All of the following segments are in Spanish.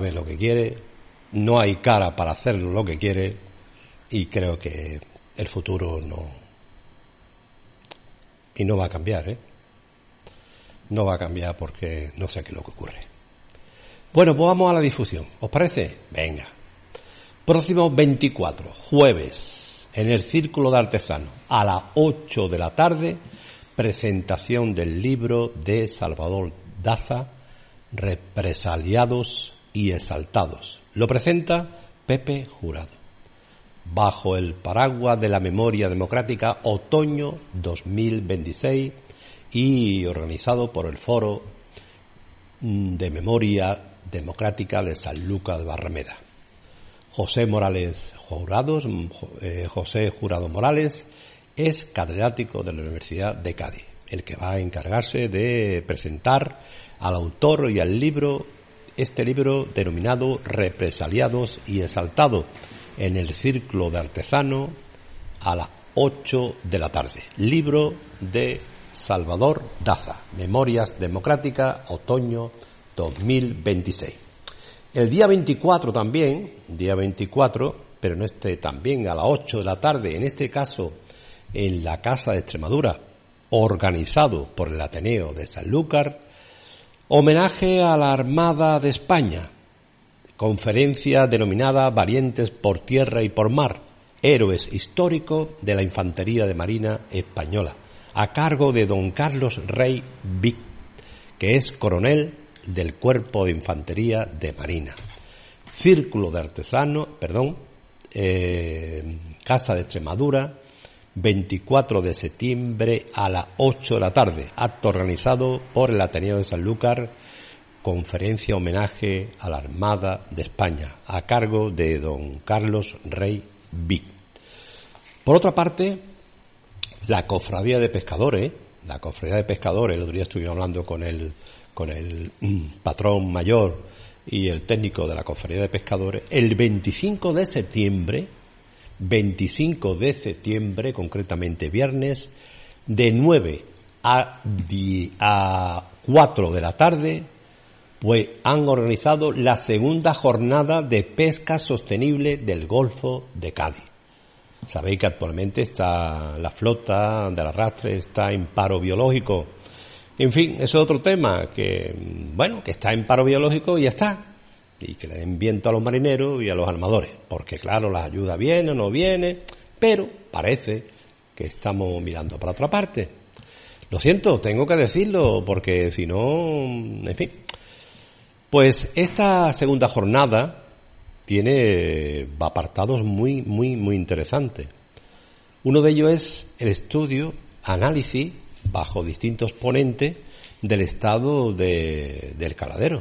sabe lo que quiere, no hay cara para hacer lo que quiere, y creo que el futuro no va a cambiar, No va a cambiar porque no sé qué es lo que ocurre. Bueno, pues vamos a la difusión. ¿Os parece? Venga. Próximo 24, jueves, en el Círculo de Artesanos, a las 8 de la tarde, presentación del libro de Salvador Daza, Represaliados y Exaltados. Lo presenta Pepe Jurado, bajo el paraguas de la memoria democrática Otoño 2026 y organizado por el Foro de Memoria Democrática de Sanlúcar de Barrameda. José Jurado Morales es catedrático de la Universidad de Cádiz, el que va a encargarse de presentar al autor y al libro, este libro denominado Represaliados y Exaltados, en el Círculo de Artesanos a las 8 de la tarde. Libro de Salvador Daza, Memorias Democráticas, Otoño 2026. El día 24 también, pero no también a las 8 de la tarde, en este caso en la Casa de Extremadura, organizado por el Ateneo de Sanlúcar, homenaje a la Armada de España, conferencia denominada Valientes por Tierra y por Mar, Héroes Históricos de la Infantería de Marina Española, a cargo de don Carlos Rey Vic, que es coronel del Cuerpo de Infantería de Marina. Círculo de Artesanos, Casa de Extremadura, 24 de septiembre a las 8 de la tarde. Acto organizado por el Ateneo de Sanlúcar, conferencia homenaje a la Armada de España, a cargo de don Carlos Rey Vic. Por otra parte, la Cofradía de Pescadores, el otro día estuvimos hablando con el patrón mayor y el técnico de la Cofradía de Pescadores, el 25 de septiembre, concretamente viernes, de 9 a 4 de la tarde, pues han organizado la segunda jornada de pesca sostenible del Golfo de Cádiz. Sabéis que actualmente la flota del arrastre está en paro biológico. En fin, eso es otro tema, que está en paro biológico y ya está. Y que le den viento a los marineros y a los armadores, porque claro, las ayudas vienen o no vienen, pero parece que estamos mirando para otra parte. Lo siento, tengo que decirlo, porque si no, en fin. Pues esta segunda jornada tiene apartados muy, muy, muy interesantes. Uno de ellos es el análisis, bajo distintos ponentes, del estado del caladero.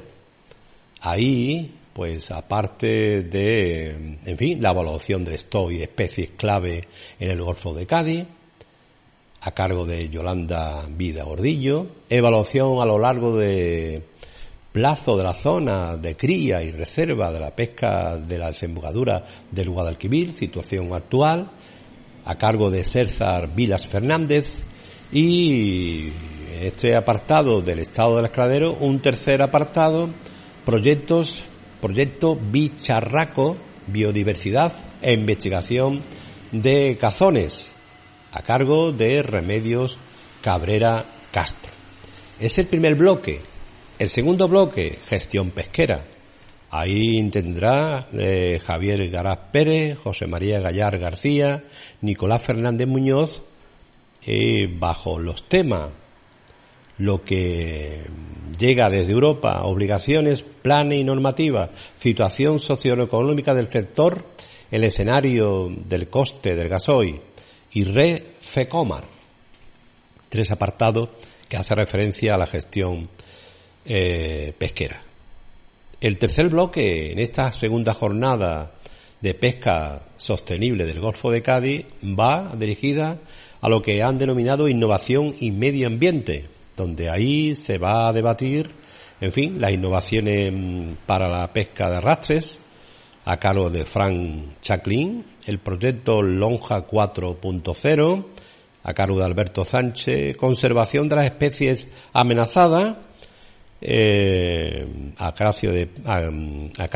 Ahí, pues aparte de, en fin, la evaluación del stock y especies clave en el Golfo de Cádiz, a cargo de Yolanda Vida Gordillo, evaluación a lo largo de plazo de la zona de cría y reserva de la pesca de la desembocadura del Guadalquivir, situación actual, a cargo de César Vilas Fernández, y este apartado del estado del caladero, un tercer apartado, proyecto Bicharraco, biodiversidad e investigación de cazones, a cargo de Remedios Cabrera Castro. Es el primer bloque. El segundo bloque, gestión pesquera. Ahí tendrá Javier Garaz Pérez, José María Gallar García, Nicolás Fernández Muñoz, bajo los temas: lo que llega desde Europa, obligaciones, planes y normativas, situación socioeconómica del sector, el escenario del coste del gasoil y Red FECOMAR. 3 apartados que hacen referencia a la gestión pesquera. El tercer bloque, en esta segunda jornada de pesca sostenible del Golfo de Cádiz, va dirigida a lo que han denominado innovación y medio ambiente, donde ahí se va a debatir, en fin, las innovaciones para la pesca de arrastres, a cargo de Frank Chaclin, el proyecto Lonja 4.0, a cargo de Alberto Sánchez, conservación de las especies amenazadas, a cargo